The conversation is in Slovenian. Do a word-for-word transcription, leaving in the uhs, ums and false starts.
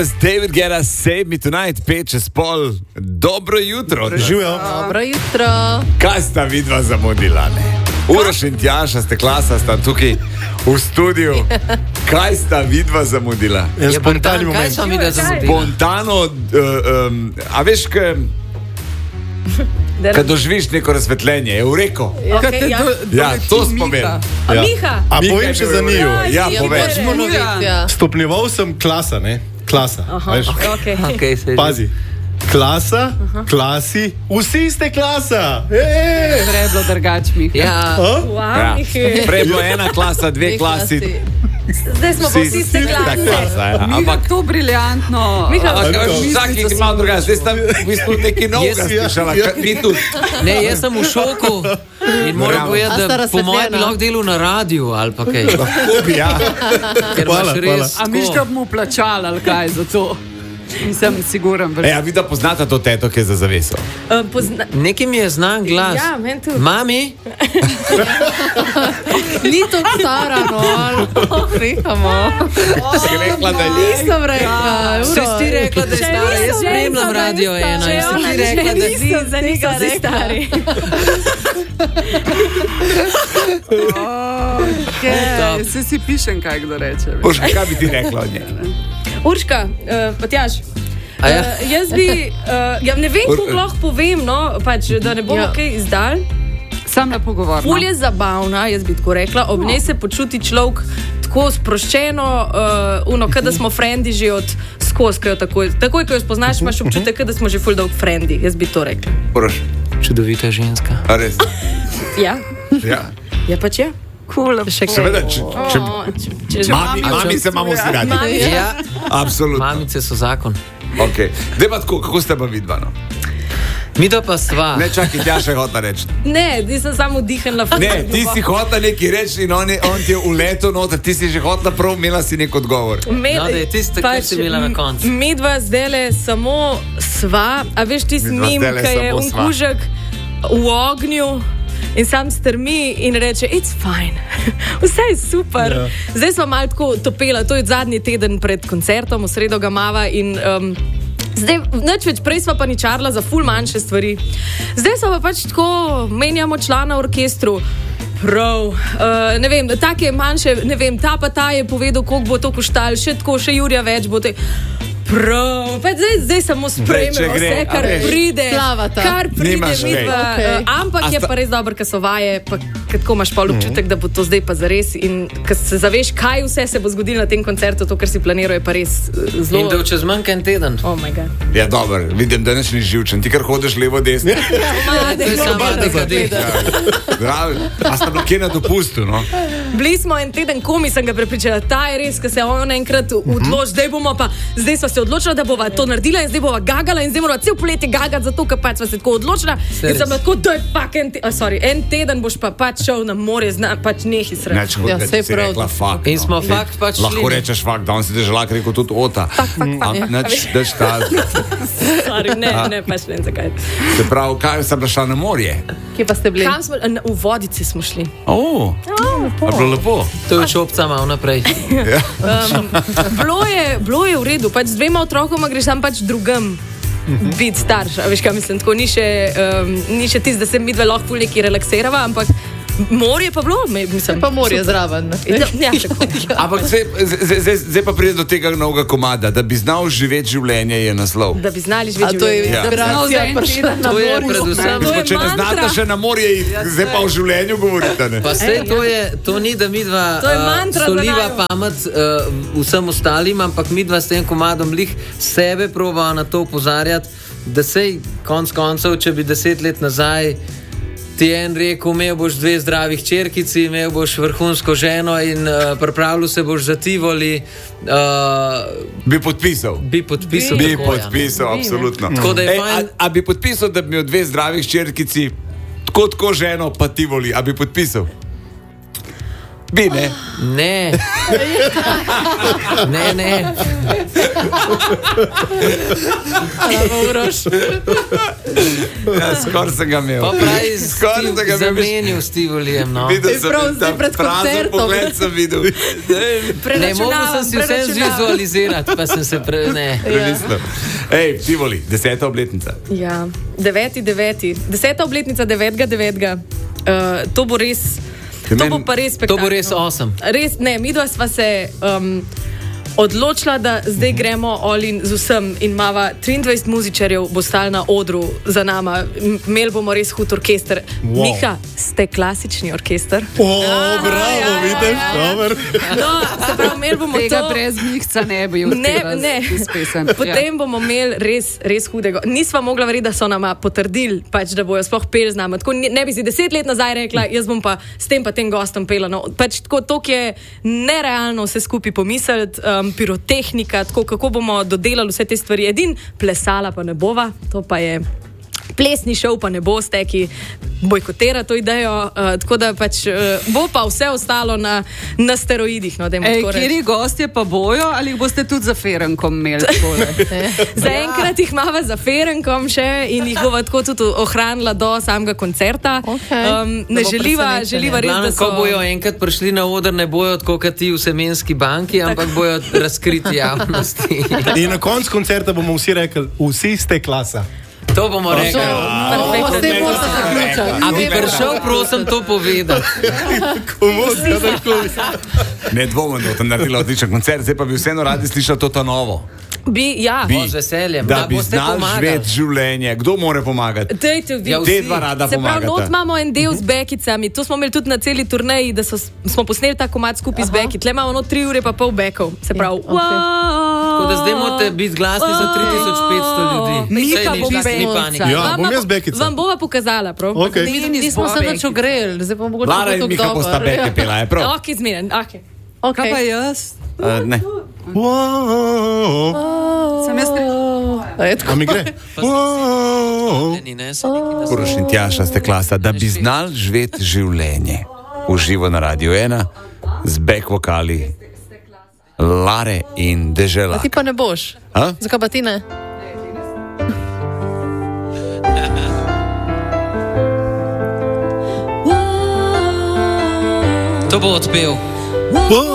David Guetta, Save Me Tonight, pet čez pol. Dobro jutro. Živijo. Dobro jutro. Kaj sta vidva zamudila, ne? Uroš in Tjaša, ste klasa, sta tukaj v studiu. Kaj sta vidva zamudila? Ja, spontani moment. Kaj smo vidva zamudila? Spontano, uh, um, a veš, kad doživiš neko razsvetljenje, je v reko. Okay, ja. Ja, to spomeni. A Ja. Miha? A povem še za njiju. Ja, Ja, povej. moraš ponoviti, ja. Stopnjeval sem klasa, ne? Klasa. Veš? Okay. Okay, Pazi. Klasa, klasi, vsi ste klasa. Ej! Prej je bilo drugače, Miha. Ja, Wow, Ja. Miha. Prej je bilo ena klasa, dve Dve klasi. Zdaj smo pa vsi iste ista klase. klasa, ja. Miha, Ampak to briljantno. Miha, Ampak Ampak, vsak je malo drugače. Zdaj sta v bistvu nekaj novega Jaz- ja, slišala. ja. Kaj- Mi tudi. ne, jaz sem v šoku in moram Verjamem. povedati, A sta da po mojem razsvetljena? bi lahko delal na radiju ali pa kaj. Ja. Ker Hvala, imaš res A miš, da bomo plačali ali kaj za to? Nisem siguren. E, a vi da poznate to teto, ki je za zaveso? Uh, pozna... Nekaj mi je znan glas. Ja, meni tudi. Mami, Ni to stara, no. Prihamo. Si rekla, da je. Nisem rekla. si ti rekla, da je stara, jaz spremljam radio ena in si ti rekla, da si za njega stari. Okay. Se si pišem, kaj kdo reče. veš. Božka, kaj bi ti rekla od nje? Urška, uh, Patjaž. A ja? Uh, jaz bi, uh, ja, ne vem, Ur- kako lahko povem, no, pač, da ne bomo Ja. kaj izdali. Sam me pogovarjam. Ful je zabavna, jaz bi tako rekla. Ob njej se počuti človek tako sproščeno, uh, uno, kada smo frendi že od skozi, ko jo takoj, takoj, ko jo spoznaš, imaš občutek, da smo že ful dolg frendi. Jaz bi to rekla. Uroš, čudovita ženska. a res? Ja, Ja. ja pač je. Cool. Še kaj. Seveda, če, če, O, če, če, če mami, mami se imamo vsi radi. Mami. Ja, Absolutno. mamice so zakon. Okay. Dej pa tako, kako ste pa vidva, no? Mi da pa sva. Ne, čakaj, Tjaša je hotela reči. Ne, ti sem samo vdihnila. Ne, ti si hotela nekaj reči in on, je, on ti je uletel noter, ti si že hotela prav, imela si nek odgovor. Med, No, daj, tisto, kar si imela na koncu. m- Midva zdajle samo sva, a veš, ti Midva smim, zdajle ki je samo sva. unkužek v ognju. In sam strmi in reče, it's fine, vse je super. Ja. Zdaj smo malo tako topela, to je zadnji teden pred koncertom, v sredo ga mava in um, zdaj nič več, prej smo pa ničarla za ful manjše stvari. Zdaj smo pa pač tako, menjamo člana v orkestru. Prav, uh, ne vem, take manjše, ne vem, ta pa ta je povedal, koliko bo to koštalo, še tako, še Jurija več bo te. Prav, pa zdaj, zdaj samo sprejmemo Zdaj, če gre, vse, kar a veš. pride. Plavata. Kar pride, Nimaš midva, kaj. Okej. uh, ampak A je sta- pa res dobro, ker so vaje, pa kako imaš pa občutek, da bo to zdaj pa zares in ker se zaveš, kaj vse se bo zgodilo na tem koncertu, to, kar si planiral, je pa res uh, In zelo. da v čez manj en teden. Oh my god. Ja, dobro, vidim, da neš ni živčen, ti kar hodiš levo, desno. To je sama dekadenta. Zdravi. A sta bila kje na dopustu, no? Bili smo en teden, komi sem ga prepričala, ta je res, ker se je on enkrat odločil, zdaj bomo pa, zdaj smo se odločili, da bova to naredila in zdaj bova gagala in zdaj moramo cel poletje gagati, zato ker pač smo se tako odločila. Se In sem res. bila tako, da je fuck en, te, uh, sorry, en teden boš pa pač šel na morje, zna, pač nehi sredi. Neč, kot Ja, da saj ti si prav. rekla fakt. In smo fakt pač Lahko šli. rečeš fakt, danes si deželak rekel tudi ota. Fakt, fakt, fakt. A, Neč, daš ta. Sorry, ne, ne, pač ne vem zakaj. Se pravi, kaj sem bila šla na morje? Kje pa ste bili? Kam smo, n- v vodici smo šli. O, a bilo lepo. To je čopca malo naprej. Um, bilo, je, bilo je v redu, pač z dvema otrokoma greš sam pač drugam. Biti starš, a veš kaj mislim, tako ni še, um, ni še tisto, da se mi dve lahko ful neki relaksirava, ampak morje pa bilo, me- mislim. Pa morje zraven. Ja, ja, tako. Ampak zdaj, zdaj, zdaj, zdaj pa pride do tega novega komada, da bi znal živeti življenje, je naslov. Da bi znali A živeti to je Ja. inspiracija No, prišla na To je morje. predvsem. To je Če ne mantra. znate še na morje, iti, zdaj pa o življenju govorite. Ne? Pa sej to je, to ni, da mi dva To je mantra za soliva naju. pamet uh, vsem ostalim, ampak mi dva s tem komadom lih sebe probava na to upozarjati, da sej konc koncev, če bi deset let nazaj ti je en rekel, imel boš dve zdravi hčerkici, imel boš vrhunsko ženo in uh, pripravljal se boš za Tivoli, uh, Bi podpisal. bi podpisal. Bi tako, ja. podpisal, absolutno. Tako da je Ej, a, fajn- a bi podpisal, da bi imel dve zdravi hčerkici, tako tako ženo, pa Tivoli, a bi podpisal? Bi, ne? Ne. Ne, ne. Ja, skoraj sem ga imel. Pa pravi, Skoraj sem ga imel. zamenil s Tivolijem, no. Videl sem prav ta zdaj pred prazen koncertom. pogled sem videl. Ne, mogel sem si vse preračunavam. zvizualizirati, pa sem se pre... Ne. Prelistno. Ej, Tivoli, deseta obletnica. Ja, deveti, deveti. Deseta obletnica devetega devetega. Uh, to bo res, to men- bo pa res To bo spektakularno. res osem. Res, ne, mi dva sva se um, odločila, da zdaj gremo all in z vsem in imava triindvajset muzičarjev, bo stal na odru za nama. M- Imeli bomo res hud orkester. Wow. Miha, ste klasični orkester. O, bravo, vidiš, dober. No, se pravi, imeli bomo Tega to. brez mihca ne bi Ne, uspela ne. iz pesem. Potem bomo imeli res, res hudega. Nisva mogla verjeti, da so nama potrdili, pač, da bojo sploh peli z nami. Tako ne, ne bi si deset let nazaj rekla, jaz bom pa s tem pa tem gostom pela. No, pač tako to je nerealno vse skupaj pomisliti, um, pirotehnika, tako kako bomo dodelali vse te stvari. Edin plesala pa ne bova, to pa je. Plesni šov pa ne boste, ki bojkotira to idejo, uh, tako da pač uh, bo pa vse ostalo na, na steroidih. No, dajmo Ej, tako reči. kjeri gostje pa bojo, ali jih boste tudi za Ferenkom imeli takole? Zaenkrat jih imamo za Ferenkom še in jih bomo tako tudi ohranila do samega koncerta. Okej. Um, ne Da bo želiva, presenečenje. želiva res, da Glavno, so... ko bojo enkrat prišli na oder, ne bojo tako kot ti v Semenski banki, ampak bojo razkriti javnosti. In na koncu koncerta bomo vsi rekli, vsi ste klasa. To bomo rekli. Perfektno. S tem boste zaključili. A bi prišel, prosim, to povedati. Komu kadarkoli. Ne dvomim, da bo tam naredila odličen koncert, zdaj pa bi vseeno radi slišal to ta novo. Bi, ja. Bi, O, z veseljem. da Da bi boste znal pomagali. živeti življenje. Kdo more pomagati? Dejte vi. Ja, Te vsi. dva rada Se pravi, not pomagata. imamo en del z bekicami, to smo imeli tudi na celi turneji, da so, smo posneli ta komad skupaj z beki. Tle imamo no tri ure pa pol bekov. Se pravi, Ja, okej. wow. Tako da zdaj morate biti glasni za tri tisoč petsto ljudi. Mika Saj bo nič, ni bekica. panike. Ja, Vam bom pa- jaz bekica. Vam bova pokazala, prav? Okay. Mi nismo se več ogreli, zdaj pa mogoče Lara in bo to Miha bosta dobro. beke pela, je prav? Ok, izmeren, ok. Kaj pa Okay. jaz? Uh, ne. Wow. Sem jaz ne... A mi gre? Wow. Ni, ne, se nekaj nas- Uroš in Tjaša ste klasa, da bi znal živeti življenje. Uživo na Radio ena z back vokali Lare in Dežela. Ti pa ne boš. A? Zakaj pa ti ne? To bo odpel. Wow.